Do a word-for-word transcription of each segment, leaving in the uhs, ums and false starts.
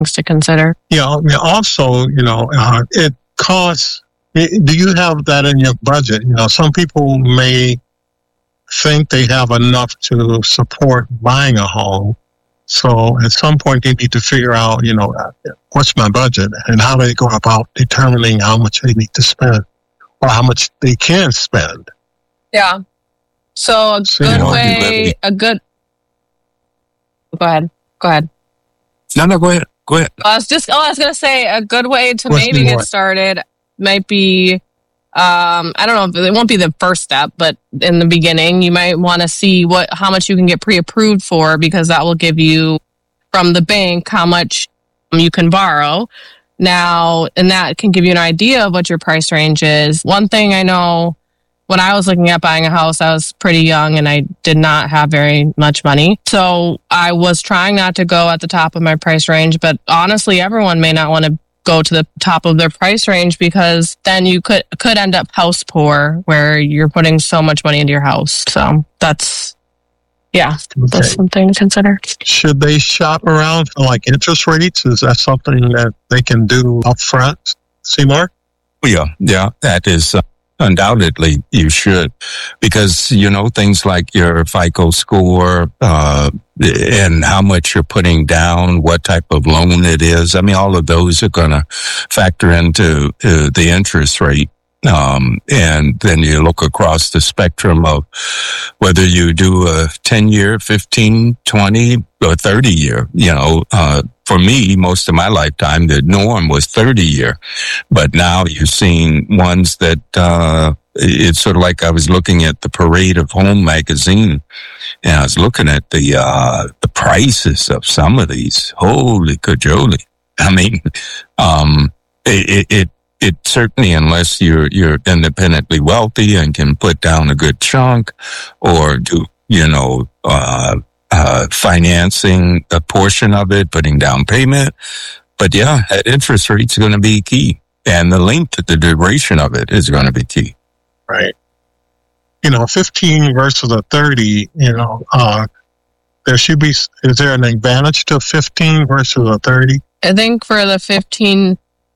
things to consider. Yeah. You know, also, you know, uh, it costs. Do you have that in your budget? You know, some people may think they have enough to support buying a home. So at some point they need to figure out, you know, what's my budget and how they go about determining how much they need to spend or how much they can spend. Yeah. So a So, good you know, way, a good, go ahead, go ahead. No, no, go ahead. Go ahead. I was just, oh, I was going to say a good way to What's maybe more? get started might be, um, I don't know if it won't be the first step, but in the beginning, you might want to see what, how much you can get pre-approved for, because that will give you from the bank how much you can borrow. Now, and that can give you an idea of what your price range is. One thing I know, when I was looking at buying a house, I was pretty young and I did not have very much money. So I was trying not to go at the top of my price range, but honestly, everyone may not want to go to the top of their price range, because then you could could end up house poor, where you're putting so much money into your house. So that's, yeah, that's Okay. something to consider. Should they shop around for like interest rates? Is that something that they can do up front? Seymour? Yeah, yeah, that is uh, undoubtedly you should, because, you know, things like your FICO score, uh, and how much you're putting down, what type of loan it is. I mean, all of those are going to factor into uh, the interest rate. Um, and then you look across the spectrum of whether you do a ten year, fifteen, twenty, or thirty year, you know, uh, for me, most of my lifetime, the norm was thirty year, but now you're seeing ones that, uh, it's sort of like I was looking at the Parade of Home magazine, and I was looking at the, uh, the prices of some of these. Holy cajoli. I mean, um, it, it, it certainly, unless you're, you're independently wealthy and can put down a good chunk or do, you know, uh, uh, financing a portion of it, putting down payment. But yeah, that interest rate's going to be key. And the length, the duration of it is going to be key. Right. You know, fifteen versus a thirty, you know, uh, there should be, is there an advantage to fifteen versus a thirty? I think for the fifteen,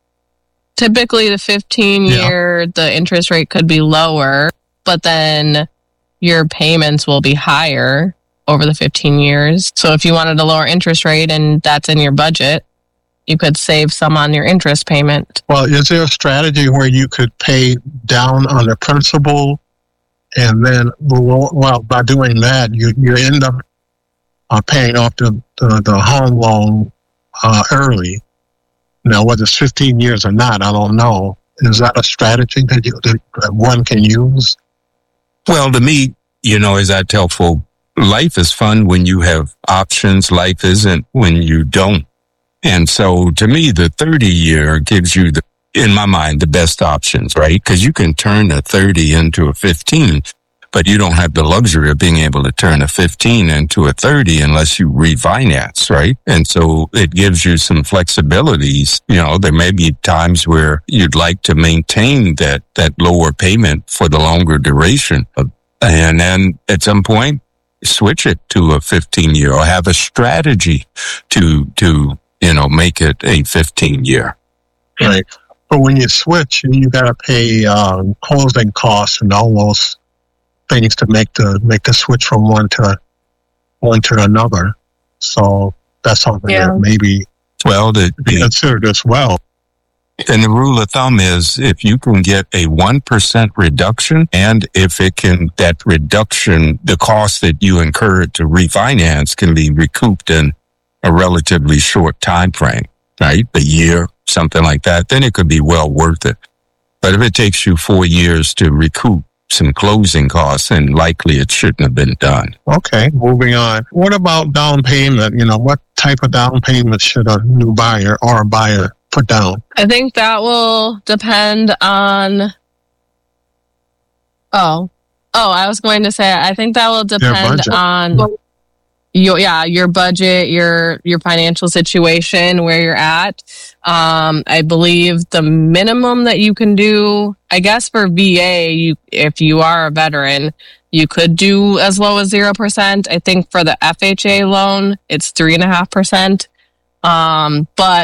typically the fifteen year, yeah. the interest rate could be lower, but then your payments will be higher over the fifteen years. So if you wanted a lower interest rate and that's in your budget, you could save some on your interest payment. Well, is there a strategy where you could pay down on the principal, and then, well, by doing that, you, you end up uh, paying off the, the, the home loan uh, early? Now, whether it's fifteen years or not, I don't know. Is that a strategy that, you, that one can use? Well, to me, you know, as I tell folks, life is fun when you have options. Life isn't when you don't. And so to me, the thirty year gives you, the, in my mind, the best options, right? Because you can turn a thirty into a fifteen, but you don't have the luxury of being able to turn a fifteen into a thirty unless you refinance, right? And so it gives you some flexibilities. You know, there may be times where you'd like to maintain that, that lower payment for the longer duration. And then at some point, switch it to a fifteen year or have a strategy to, to, you know, make it a fifteen year. Right. But when you switch, you got to pay um, closing costs and all those things to make the make the switch from one to one to another. So that's something Yeah. that maybe Well, the, be considered as well. and the rule of thumb is if you can get a one percent reduction, and if it can, that reduction, the cost that you incurred to refinance can be recouped in a relatively short time frame, right? A year, something like that, then it could be well worth it. But if it takes you four years to recoup some closing costs, then likely it shouldn't have been done. Okay, moving on. What about down payment? You know, what type of down payment should a new buyer or a buyer put down? I think that will depend on, oh, oh, I was going to say, I think that will depend budget. on your, yeah, your budget, your, your financial situation, where you're at. Um, I believe the minimum that you can do, I guess for V A, you, if you are a veteran, you could do as low as zero percent. I think for the F H A loan, it's three and a half percent. Um, but